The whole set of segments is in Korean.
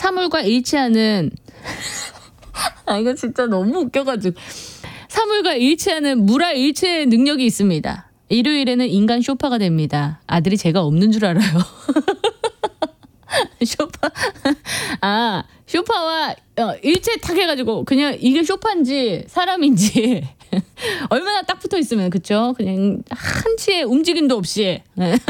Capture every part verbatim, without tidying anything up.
사물과 일치하는 아 이거 진짜 너무 웃겨가지고 사물과 일치하는 물화일체의 능력이 있습니다. 일요일에는 인간 쇼파가 됩니다. 아들이 제가 없는 줄 알아요. 쇼파 아 쇼파와 어, 일체 탁 해가지고 그냥 이게 쇼파인지 사람인지 얼마나 딱 붙어 있으면 그쵸? 그냥 한치의 움직임도 없이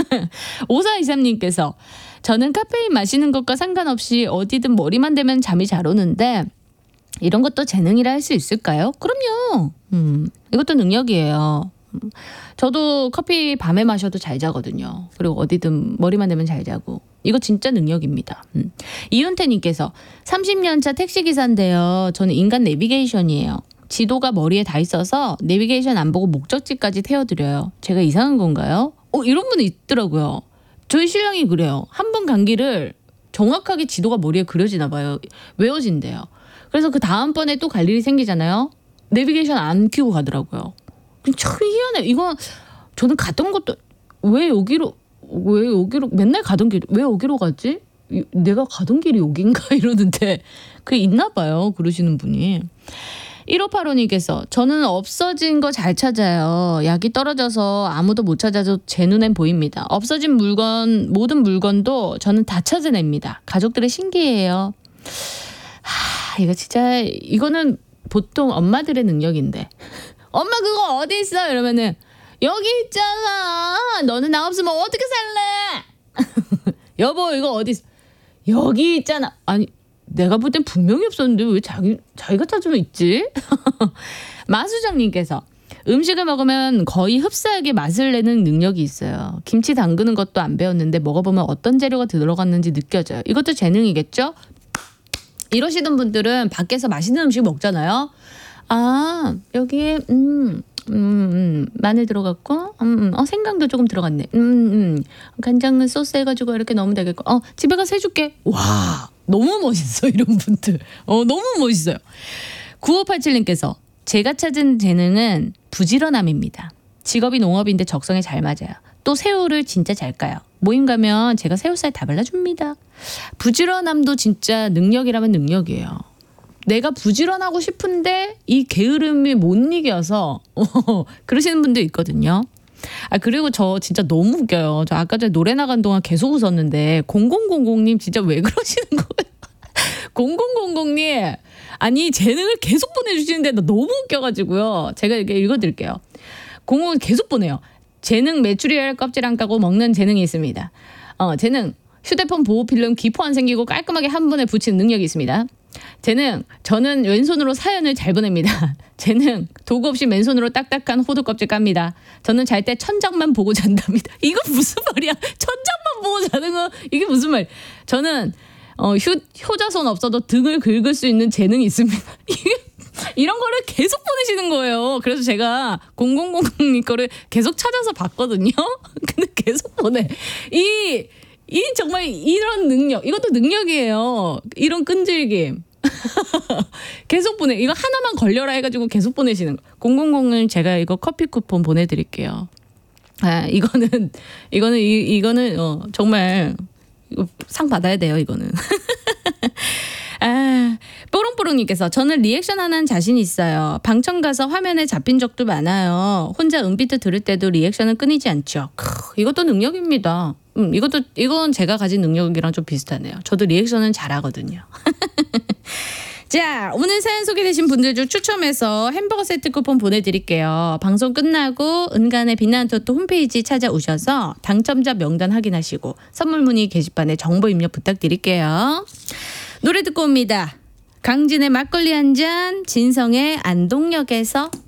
오사이삼님께서 저는 카페인 마시는 것과 상관없이 어디든 머리만 대면 잠이 잘 오는데 이런 것도 재능이라 할 수 있을까요? 그럼요. 음, 이것도 능력이에요. 저도 커피 밤에 마셔도 잘 자거든요. 그리고 어디든 머리만 대면 잘 자고. 이거 진짜 능력입니다. 음. 이윤태님께서 삼십 년 차 택시기사인데요. 저는 인간 내비게이션이에요. 지도가 머리에 다 있어서 내비게이션 안 보고 목적지까지 태워드려요. 제가 이상한 건가요? 어, 이런 분이 있더라고요. 저희 신랑이 그래요. 한 번 간 길을 정확하게 지도가 머리에 그려지나 봐요. 외워진대요. 그래서 그 다음번에 또 갈 일이 생기잖아요. 내비게이션 안 켜고 가더라고요. 참 희한해. 이거 저는 갔던 것도 왜 여기로 왜 여기로 맨날 가던 길 왜 여기로 가지? 내가 가던 길이 여긴가 이러는데 그게 있나 봐요. 그러시는 분이. 일오팔오님께서 저는 없어진 거 잘 찾아요. 약이 떨어져서 아무도 못 찾아도 제 눈엔 보입니다. 없어진 물건 모든 물건도 저는 다 찾아냅니다. 가족들의 신기해요. 하, 이거 진짜 이거는 보통 엄마들의 능력인데 엄마 그거 어디 있어? 이러면은 여기 있잖아. 너는 나 없으면 어떻게 살래? 여보 이거 어디 있어? 여기 있잖아. 아니 내가 볼 땐 분명히 없었는데 왜 자기, 자기가 찾으면 있지? 마수정님께서 음식을 먹으면 거의 흡사하게 맛을 내는 능력이 있어요. 김치 담그는 것도 안 배웠는데 먹어보면 어떤 재료가 들어갔는지 느껴져요. 이것도 재능이겠죠? 이러시던 분들은 밖에서 맛있는 음식 먹잖아요. 아 여기에 음, 음, 음 마늘 들어갔고 음, 어 생강도 조금 들어갔네. 음, 음 간장 소스 해가지고 이렇게 넣으면 되겠고 어 집에 가서 해줄게. 와 너무 멋있어 이런 분들. 어 너무 멋있어요. 구오팔칠님께서 제가 찾은 재능은 부지런함입니다. 직업이 농업인데 적성에 잘 맞아요. 또 새우를 진짜 잘 까요. 모임 가면 제가 새우살 다 발라줍니다. 부지런함도 진짜 능력이라면 능력이에요. 내가 부지런하고 싶은데 이 게으름이 못 이겨서 어, 그러시는 분도 있거든요. 아 그리고 저 진짜 너무 웃겨요. 저 아까 전에 노래 나간 동안 계속 웃었는데 공공공공님 진짜 왜 그러시는 거예요? 공공공공님 아니 재능을 계속 보내주시는데 나 너무 웃겨가지고요. 제가 이렇게 읽어드릴게요. 공공은 계속 보내요. 재능 메추리알 껍질 안 까고 먹는 재능이 있습니다. 어 재능 휴대폰 보호 필름 기포 안 생기고 깔끔하게 한 번에 붙이는 능력이 있습니다. 재능 저는 왼손으로 사연을 잘 보냅니다. 재능 도구 없이 맨손으로 딱딱한 호두 껍질 깝니다. 저는 잘 때 천장만 보고 잔답니다. 이거 무슨 말이야? 천장만 보고 자는 거 이게 무슨 말? 저는 어, 휴, 효자손 없어도 등을 긁을 수 있는 재능이 있습니다. 이런 거를 계속 보내시는 거예요. 그래서 제가 공공공공님 거를 계속 찾아서 봤거든요. 근데 계속 보내. 이, 이 정말 이런 능력, 이것도 능력이에요. 이런 끈질김. 계속 보내. 이거 하나만 걸려라 해가지고 계속 보내시는 거. 공공공은 제가 이거 커피 쿠폰 보내드릴게요. 아, 이거는, 이거는, 이, 이거는, 어, 정말, 상 받아야 돼요, 이거는. 아, 뽀롱뽀롱님께서 저는 리액션 하나는 자신 있어요. 방청 가서 화면에 잡힌 적도 많아요. 혼자 음비트 들을 때도 리액션은 끊이지 않죠. 크, 이것도 능력입니다. 음, 이것도 이건 제가 가진 능력이랑 좀 비슷하네요. 저도 리액션은 잘하거든요. 자, 오늘 사연 소개되신 분들 중 추첨해서 햄버거 세트 쿠폰 보내드릴게요. 방송 끝나고 은간의 빛나는 토토 홈페이지 찾아오셔서 당첨자 명단 확인하시고 선물 문의 게시판에 정보 입력 부탁드릴게요. 노래 듣고 옵니다. 강진의 막걸리 한 잔, 진성의 안동역에서.